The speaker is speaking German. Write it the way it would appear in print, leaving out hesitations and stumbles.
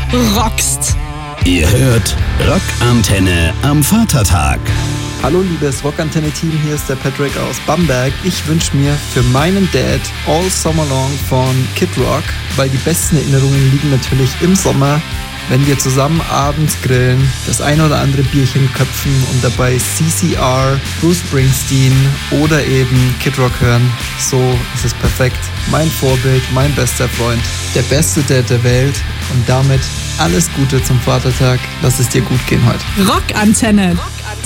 rockst. Ihr hört Rockantenne am Vatertag. Hallo liebes Rockantenne-Team, hier ist der Patrick aus Bamberg. Ich wünsche mir für meinen Dad All Summer Long von Kid Rock, weil die besten Erinnerungen liegen natürlich im Sommer, wenn wir zusammen abends grillen, das ein oder andere Bierchen köpfen und dabei CCR, Bruce Springsteen oder eben Kid Rock hören. So ist es perfekt. Mein Vorbild, mein bester Freund, der beste Dad der Welt und damit alles Gute zum Vatertag. Lass es dir gut gehen heute. Rockantenne.